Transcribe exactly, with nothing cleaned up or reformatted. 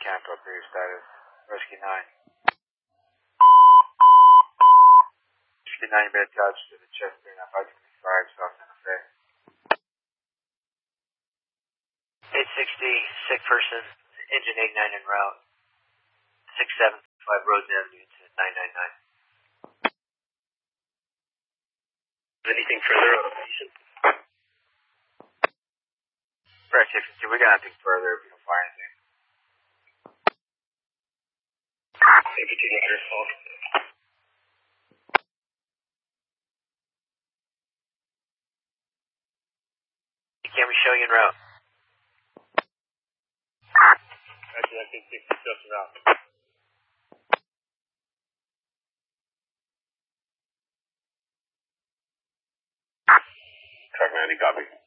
camp up here, status. Rescue nine. Rescue nine, you've been attached to the chest three nine five twenty-five, South Santa Fe. eight sixty, sick person, engine eighty-nine en route. six seven five Rhodes Avenue to nine nine nine. Anything further on the patient? Correct, six two, we got nothing further if we don't find anything. fifty-two meters, hold. Can we show you en route? Actually, I think six is just en route. Track ninety, copy.